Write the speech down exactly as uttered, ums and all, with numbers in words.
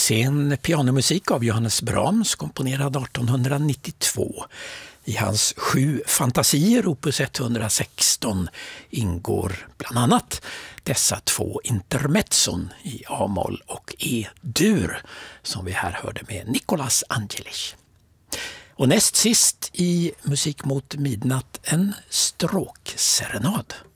Sen pianomusik av Johannes Brahms, komponerad artonhundranittiotvå. I hans sju fantasier, opus etthundrasexton, ingår bland annat dessa två intermezzon i A-moll och E-dur som vi här hörde med Nicolas Angelich. Och näst sist i Musik mot midnatt en stråkserenad.